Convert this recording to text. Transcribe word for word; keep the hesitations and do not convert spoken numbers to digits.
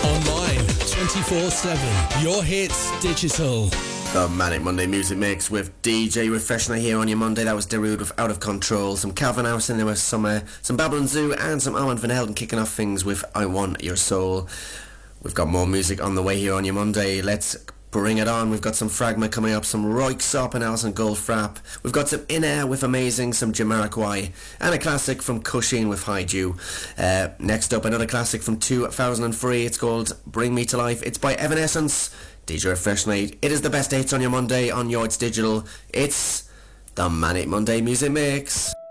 Online, twenty-four seven. Your hits, digital. The Manic Monday Music Mix with D J Refreshner here on your Monday. That was Darude with Out of Control. Some Calvin Harris in there with some, uh, some Babylon Zoo and some Armand Van Helden kicking off things with I Want Your Soul. We've got more music on the way here on your Monday. Let's bring it on. We've got some Fragma coming up, some Royksop and Alison Goldfrapp. We've got some In Air with Amazing, some Jamiroquai, and a classic from Cushing with High Dew. Uh, next up, another classic from two thousand three. It's called Bring Me to Life. It's by Evanescence. D J Refresh Night. It is the best dates on your Monday on Your It's Digital. It's the Manic Monday Music Mix.